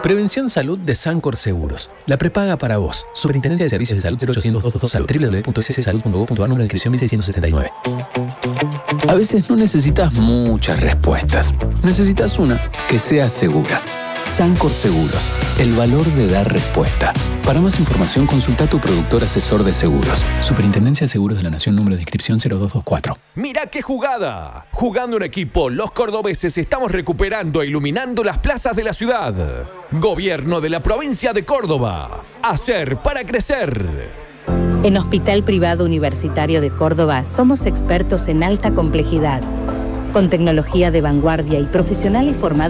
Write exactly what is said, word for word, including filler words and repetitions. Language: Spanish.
Prevención Salud de Sancor Seguros. La prepaga para vos. Superintendencia de Servicios de Salud cero ochocientos doscientos veintidós Salud. w w w punto s s salud punto gov punto a r. Número de inscripción mil seiscientos setenta y nueve. A veces no necesitas muchas respuestas. Necesitas una que sea segura. Sancor Seguros. El valor de dar respuesta. Para más información, consulta a tu productor asesor de seguros. Superintendencia de Seguros de la Nación, número de inscripción cero dos dos cuatro. ¡Mira qué jugada! Jugando en equipo, los cordobeses estamos recuperando e iluminando las plazas de la ciudad. Gobierno de la provincia de Córdoba. Hacer para crecer. En Hospital Privado Universitario de Córdoba somos expertos en alta complejidad, con tecnología de vanguardia y profesionales formados